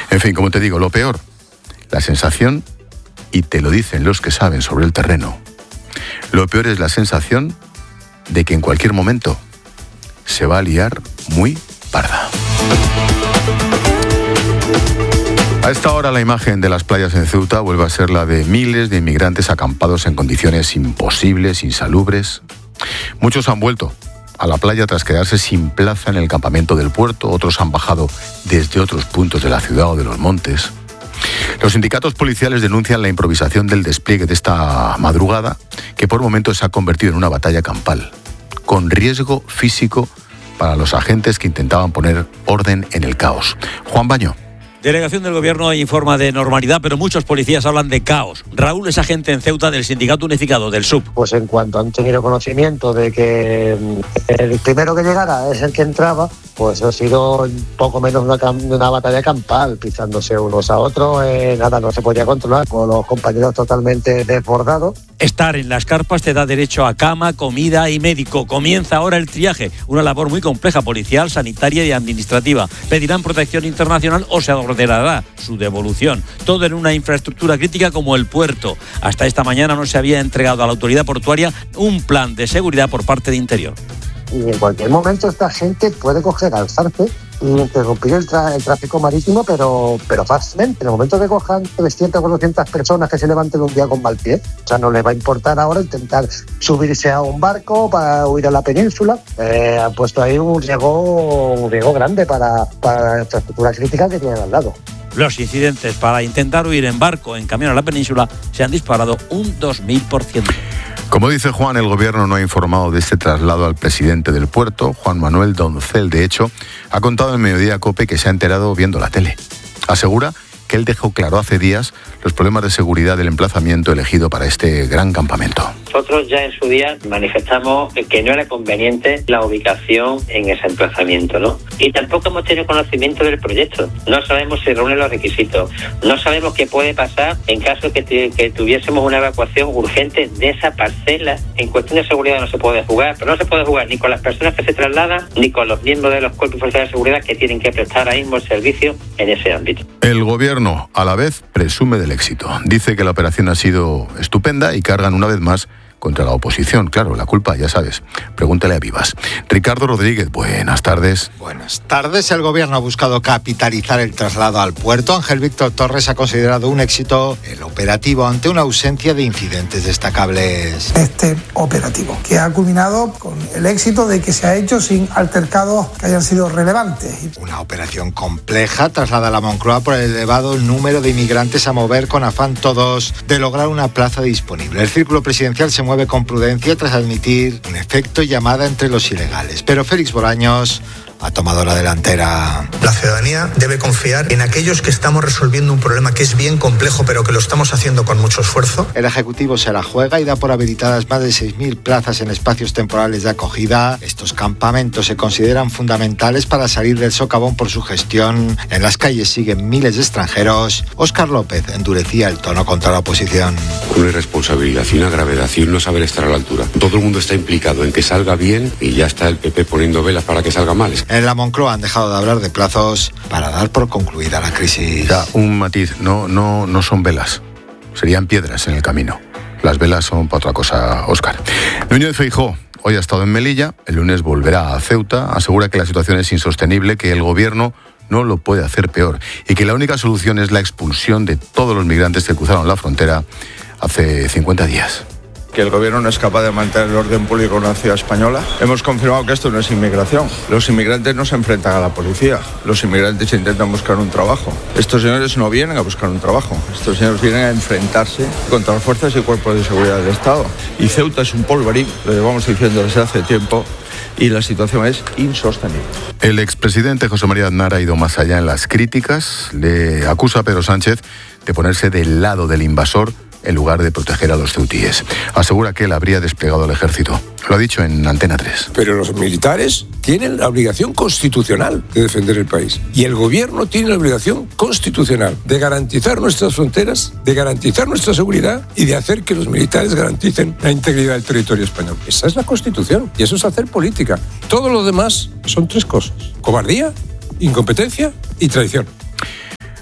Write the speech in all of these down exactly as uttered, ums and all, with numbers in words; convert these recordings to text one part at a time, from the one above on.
En fin, como te digo, lo peor, la sensación, y te lo dicen los que saben sobre el terreno, lo peor es la sensación de que en cualquier momento se va a liar muy parda. A esta hora la imagen de las playas en Ceuta vuelve a ser la de miles de inmigrantes acampados en condiciones imposibles, insalubres. Muchos han vuelto a la playa tras quedarse sin plaza en el campamento del puerto, otros han bajado desde otros puntos de la ciudad o de los montes. Los sindicatos policiales denuncian la improvisación del despliegue de esta madrugada, que por momentos se ha convertido en una batalla campal, con riesgo físico para los agentes que intentaban poner orden en el caos. Juan Baño. Delegación del Gobierno informa de normalidad, pero muchos policías hablan de caos. Raúl es agente en Ceuta del Sindicato Unificado del S U B. Pues en cuanto han tenido conocimiento de que el primero que llegara es el que entraba, pues ha sido poco menos una, una batalla campal, pisándose unos a otros, eh, nada, no se podía controlar, con los compañeros totalmente desbordados. Estar en las carpas te da derecho a cama, comida y médico. Comienza ahora el triaje, una labor muy compleja, policial, sanitaria y administrativa. Pedirán protección internacional o se ordenará su devolución. Todo en una infraestructura crítica como el puerto. Hasta esta mañana no se había entregado a la autoridad portuaria un plan de seguridad por parte de Interior. Y en cualquier momento esta gente puede coger, alzarse y interrumpir el, tra- el tráfico marítimo, pero, pero fácilmente. En el momento que cojan trescientas o cuatrocientas personas que se levanten un día con mal pie, o sea, no les va a importar ahora intentar subirse a un barco para huir a la península. Eh, han puesto ahí un riesgo, un riesgo grande para, para la infraestructura crítica que tienen al lado. Los incidentes para intentar huir en barco en camino a la península se han disparado un dos mil por ciento. Como dice Juan, el Gobierno no ha informado de este traslado al presidente del puerto, Juan Manuel Doncel. De hecho, ha contado en Mediodía COPE que se ha enterado viendo la tele. Asegura que él dejó claro hace días los problemas de seguridad del emplazamiento elegido para este gran campamento. Nosotros ya en su día manifestamos que no era conveniente la ubicación en ese emplazamiento, ¿no? Y tampoco hemos tenido conocimiento del proyecto. No sabemos si reúne los requisitos. No sabemos qué puede pasar en caso que, t- que tuviésemos una evacuación urgente de esa parcela. En cuestión de seguridad no se puede jugar, pero no se puede jugar ni con las personas que se trasladan, ni con los miembros de los cuerpos y fuerzas de seguridad que tienen que prestar ahora mismo el servicio en ese ámbito. El Gobierno, a la vez, presume del éxito. Dice que la operación ha sido estupenda y cargan una vez más contra la oposición. Claro, la culpa, ya sabes. Pregúntale a Vivas. Ricardo Rodríguez, buenas tardes. Buenas tardes. El Gobierno ha buscado capitalizar el traslado al puerto. Ángel Víctor Torres ha considerado un éxito el operativo ante una ausencia de incidentes destacables. Este operativo, que ha culminado con el éxito de que se ha hecho sin altercados que hayan sido relevantes. Una operación compleja traslada a la Moncloa por el elevado número de inmigrantes a mover con afán todos de lograr una plaza disponible. El círculo presidencial se mueve con prudencia tras admitir un efecto llamada entre los ilegales. Pero Félix Bolaños ha tomado la delantera. La ciudadanía debe confiar en aquellos que estamos resolviendo un problema que es bien complejo, pero que lo estamos haciendo con mucho esfuerzo. El Ejecutivo se la juega y da por habilitadas más de seis mil plazas en espacios temporales de acogida. Estos campamentos se consideran fundamentales para salir del socavón por su gestión. En las calles siguen miles de extranjeros. Óscar López endurecía el tono contra la oposición. Una irresponsabilidad y una gravedad y un no saber estar a la altura. Todo el mundo está implicado en que salga bien y ya está el P P poniendo velas para que salga mal. En la Moncloa han dejado de hablar de plazos para dar por concluida la crisis. Ya, un matiz, no, no, no son velas, serían piedras en el camino. Las velas son para otra cosa, Óscar. Núñez Feijóo hoy ha estado en Melilla, el lunes volverá a Ceuta, asegura que la situación es insostenible, que el Gobierno no lo puede hacer peor y que la única solución es la expulsión de todos los migrantes que cruzaron la frontera hace cincuenta días. Que el Gobierno no es capaz de mantener el orden público en una ciudad española. Hemos confirmado que esto no es inmigración. Los inmigrantes no se enfrentan a la policía. Los inmigrantes intentan buscar un trabajo. Estos señores no vienen a buscar un trabajo. Estos señores vienen a enfrentarse contra las fuerzas y cuerpos de seguridad del Estado. Y Ceuta es un polvorín, lo llevamos diciendo desde hace tiempo, y la situación es insostenible. El expresidente José María Aznar ha ido más allá en las críticas. Le acusa a Pedro Sánchez de ponerse del lado del invasor en lugar de proteger a los ceutíes. Asegura que él habría desplegado el ejército. Lo ha dicho en Antena tres. Pero los militares tienen la obligación constitucional de defender el país. Y el Gobierno tiene la obligación constitucional de garantizar nuestras fronteras, de garantizar nuestra seguridad y de hacer que los militares garanticen la integridad del territorio español. Esa es la Constitución y eso es hacer política. Todo lo demás son tres cosas: cobardía, incompetencia y traición.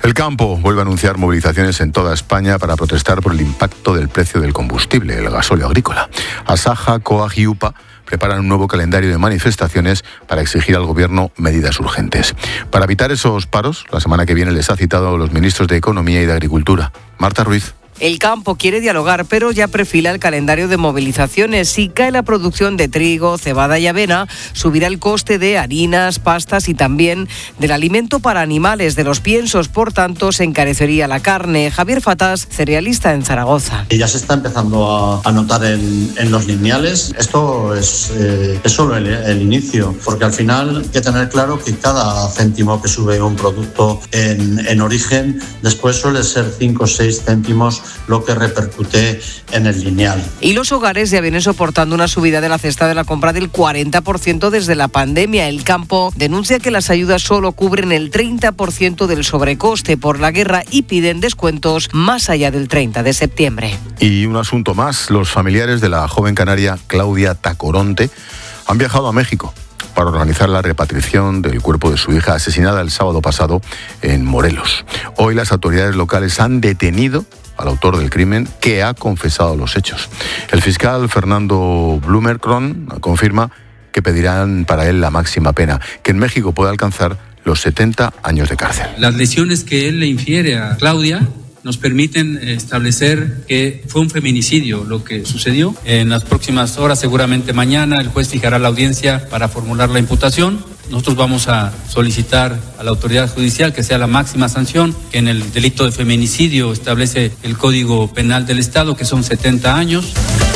El campo vuelve a anunciar movilizaciones en toda España para protestar por el impacto del precio del combustible, el gasóleo agrícola. Asaja, COAG y UPA preparan un nuevo calendario de manifestaciones para exigir al Gobierno medidas urgentes. Para evitar esos paros, la semana que viene les ha citado a los ministros de Economía y de Agricultura. Marta Ruiz. El campo quiere dialogar, pero ya perfila el calendario de movilizaciones. Si cae la producción de trigo, cebada y avena, subirá el coste de harinas, pastas y también del alimento para animales, de los piensos. Por tanto, se encarecería la carne. Javier Fatás, cerealista en Zaragoza. Ya se está empezando a, a notar en, en los lineales. Esto es, eh, es solo el, el inicio, porque al final hay que tener claro que cada céntimo que sube un producto en, en origen, después suele ser cinco o seis céntimos lo que repercute en el lineal. Y los hogares ya vienen soportando una subida de la cesta de la compra del cuarenta por ciento desde la pandemia. El campo denuncia que las ayudas solo cubren el treinta por ciento del sobrecoste por la guerra y piden descuentos más allá del treinta de septiembre. Y un asunto más, los familiares de la joven canaria Claudia Tacoronte han viajado a México para organizar la repatriación del cuerpo de su hija asesinada el sábado pasado en Morelos. Hoy las autoridades locales han detenido al autor del crimen, que ha confesado los hechos. El fiscal Fernando Blumercron confirma que pedirán para él la máxima pena, que en México puede alcanzar los setenta años de cárcel. Las lesiones que él le infiere a Claudia nos permiten establecer que fue un feminicidio lo que sucedió. En las próximas horas, seguramente mañana, el juez fijará la audiencia para formular la imputación. Nosotros vamos a solicitar a la autoridad judicial que sea la máxima sanción, que en el delito de feminicidio establece el Código Penal del Estado, que son setenta años.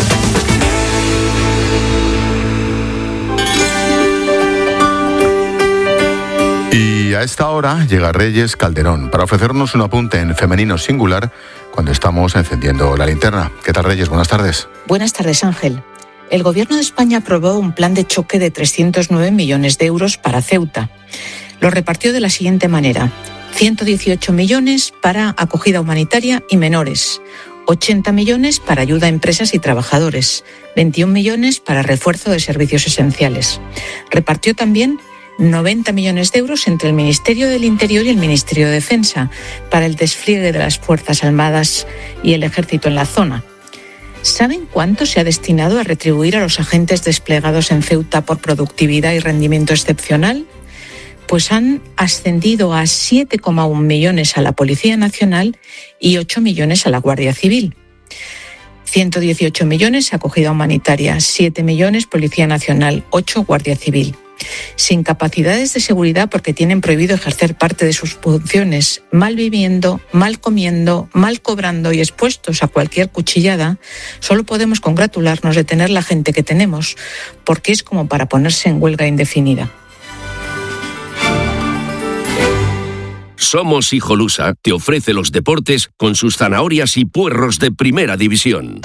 Y a esta hora llega Reyes Calderón para ofrecernos un apunte en femenino singular cuando estamos encendiendo la linterna. ¿Qué tal, Reyes? Buenas tardes. Buenas tardes, Ángel. El Gobierno de España aprobó un plan de choque de trescientos nueve millones de euros para Ceuta. Lo repartió de la siguiente manera: ciento dieciocho millones para acogida humanitaria y menores, ochenta millones para ayuda a empresas y trabajadores, veintiún millones para refuerzo de servicios esenciales. Repartió también noventa millones de euros entre el Ministerio del Interior y el Ministerio de Defensa para el despliegue de las Fuerzas Armadas y el Ejército en la zona. ¿Saben cuánto se ha destinado a retribuir a los agentes desplegados en Ceuta por productividad y rendimiento excepcional? Pues han ascendido a siete coma uno millones a la Policía Nacional y ocho millones a la Guardia Civil. ciento dieciocho millones acogida humanitaria, siete millones Policía Nacional, ocho Guardia Civil. Sin capacidades de seguridad porque tienen prohibido ejercer parte de sus funciones, mal viviendo, mal comiendo, mal cobrando y expuestos a cualquier cuchillada, solo podemos congratularnos de tener la gente que tenemos, porque es como para ponerse en huelga indefinida. Somos Hijolusa te ofrece los deportes con sus zanahorias y puerros de primera división.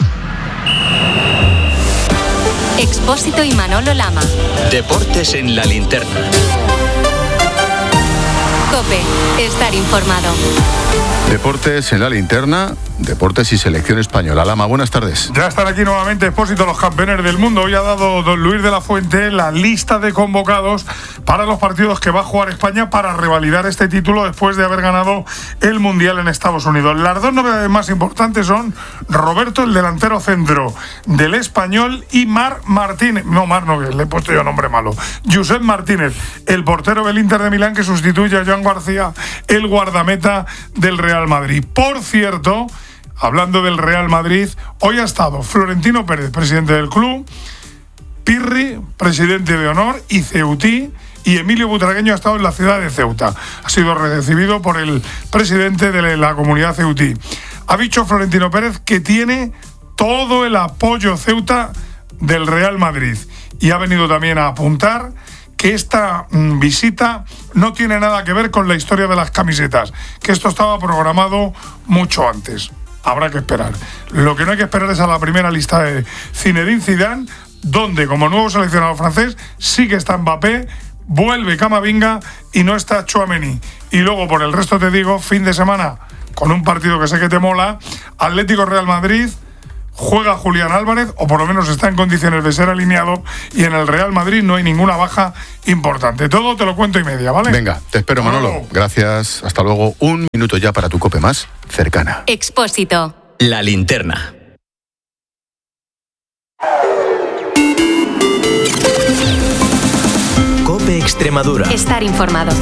Expósito y Manolo Lama. Deportes en la linterna. COPE, estar informado. Deportes en la linterna, deportes y selección española. Lama, buenas tardes. Ya están aquí nuevamente Expósito, los campeones del mundo. Hoy ha dado don Luis de la Fuente la lista de convocados para los partidos que va a jugar España para revalidar este título después de haber ganado el Mundial en Estados Unidos. Las dos novedades más importantes son Roberto, el delantero centro del Español, y Marc Martínez, no Mar, no, que le he puesto yo nombre malo, Josep Martínez, el portero del Inter de Milán, que sustituye a Joan García, el guardameta del Real Madrid. Por cierto, hablando del Real Madrid, hoy ha estado Florentino Pérez, presidente del club, Pirri, presidente de honor, y Ceutí, y Emilio Butragueño ha estado en la ciudad de Ceuta. Ha sido recibido por el presidente de la comunidad ceutí. Ha dicho Florentino Pérez que tiene todo el apoyo Ceuta del Real Madrid, y ha venido también a apuntar que esta mm, visita no tiene nada que ver con la historia de las camisetas, que esto estaba programado mucho antes. Habrá que esperar. Lo que no hay que esperar es a la primera lista de Zinedine Zidane, donde como nuevo seleccionado francés sí que está Mbappé, vuelve Camavinga y no está Tchouaméni. Y luego por el resto te digo, fin de semana con un partido que sé que te mola: Atlético Real Madrid, juega Julián Álvarez, o por lo menos está en condiciones de ser alineado, y en el Real Madrid no hay ninguna baja importante. Todo te lo cuento y media, ¿vale? Venga, te espero, Manolo. Gracias, hasta luego. Un minuto ya para tu COPE más cercana. Expósito. La linterna. COPE Extremadura. Estar informado.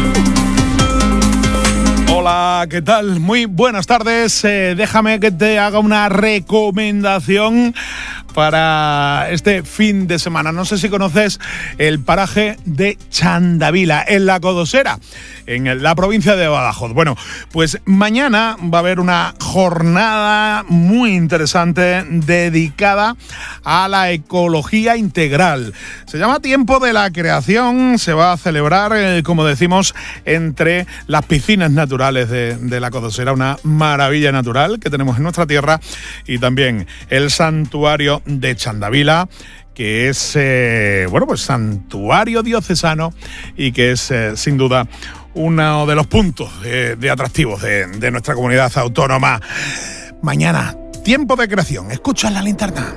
Hola, ¿qué tal? Muy buenas tardes. Eh, déjame que te haga una recomendación para este fin de semana. No sé si conoces el paraje de Chandavila, en la Codosera, en la provincia de Badajoz. Bueno, pues mañana va a haber una jornada muy interesante dedicada a la ecología integral. Se llama Tiempo de la Creación. Se va a celebrar, eh, como decimos, entre las piscinas naturales de, de la Codosera, una maravilla natural que tenemos en nuestra tierra, y también el santuario de Chandavila, que es eh, bueno, pues santuario diocesano, y que es eh, sin duda uno de los puntos de, de atractivos de, de nuestra comunidad autónoma. Mañana, Tiempo de Creación. Escucha la linterna.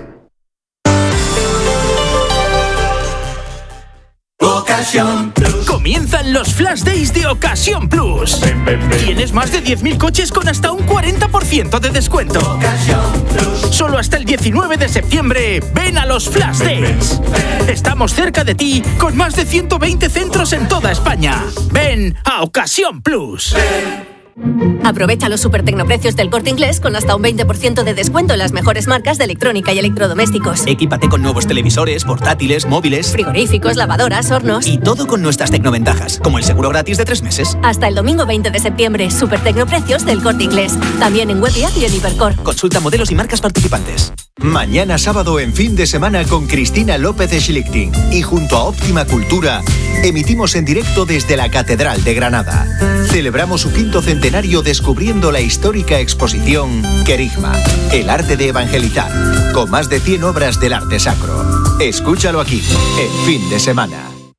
Ocasión Plus. Comienzan los Flash Days de Ocasión Plus. Ven, ven, ven. Tienes más de diez mil coches con hasta un cuarenta por ciento de descuento. Ocasión Plus. Solo hasta el diecinueve de septiembre. Ven a los Flash Days. Ven, ven. Estamos cerca de ti con más de ciento veinte centros en toda España. Ven a Ocasión Plus. Ven. Aprovecha los super tecnoprecios del Corte Inglés con hasta un veinte por ciento de descuento en las mejores marcas de electrónica y electrodomésticos. Equípate con nuevos televisores, portátiles, móviles, frigoríficos, lavadoras, hornos. Y todo con nuestras tecnoventajas, como el seguro gratis de tres meses. Hasta el domingo veinte de septiembre, super tecnoprecios del Corte Inglés. También en web y app y en Hipercor. Consulta modelos y marcas participantes. Mañana sábado en Fin de Semana con Cristina López de Schlichting y junto a Óptima Cultura emitimos en directo desde la Catedral de Granada. Celebramos su quinto centenario descubriendo la histórica exposición Querigma, el arte de evangelizar, con más de cien obras del arte sacro. Escúchalo aquí, en Fin de Semana.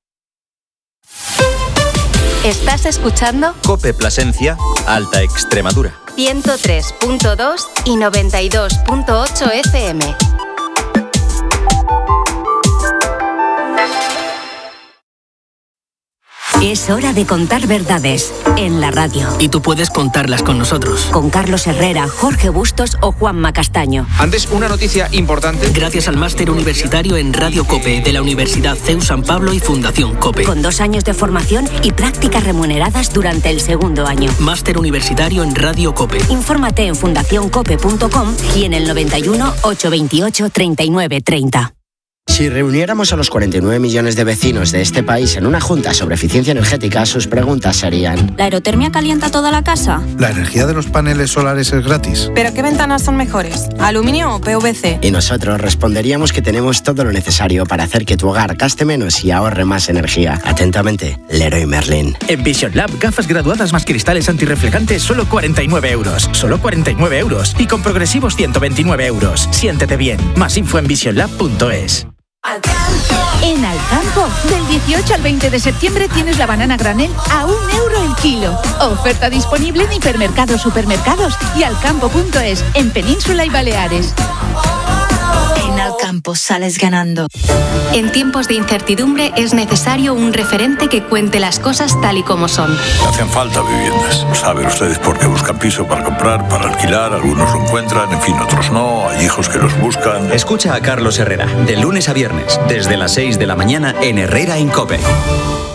¿Estás escuchando? COPE Plasencia, Alta Extremadura. ciento tres punto dos y noventa y dos punto ocho F M. Es hora de contar verdades en la radio. Y tú puedes contarlas con nosotros. Con Carlos Herrera, Jorge Bustos o Juanma Castaño. Antes, una noticia importante. Gracias al máster universitario en Radio COPE de la Universidad C E U San Pablo y Fundación COPE. Con dos años de formación y prácticas remuneradas durante el segundo año. Máster universitario en Radio COPE. Infórmate en fundación cope punto com y en el noventa y uno, ochocientos veintiocho, treinta y nueve treinta. Si reuniéramos a los cuarenta y nueve millones de vecinos de este país en una junta sobre eficiencia energética, sus preguntas serían: ¿la aerotermia calienta toda la casa? ¿La energía de los paneles solares es gratis? ¿Pero qué ventanas son mejores? ¿Aluminio o P V C? Y nosotros responderíamos que tenemos todo lo necesario para hacer que tu hogar gaste menos y ahorre más energía. Atentamente, Leroy Merlin. En Vision Lab, gafas graduadas más cristales antirreflejantes, solo cuarenta y nueve euros. Solo cuarenta y nueve euros. Y con progresivos ciento veintinueve euros. Siéntete bien. Más info en vision lab punto es. En Alcampo, del dieciocho al veinte de septiembre tienes la banana granel a un euro el kilo. Oferta disponible en hipermercados, supermercados y alcampo punto es, en Península y Baleares. En Alcampo sales ganando. En tiempos de incertidumbre es necesario un referente que cuente las cosas tal y como son. Hacen falta viviendas. Saben ustedes por qué buscan piso para comprar, para alquilar. Algunos lo encuentran, en fin, otros no. Hay hijos que los buscan. Escucha a Carlos Herrera, de lunes a viernes, desde las seis de la mañana en Herrera en COPE.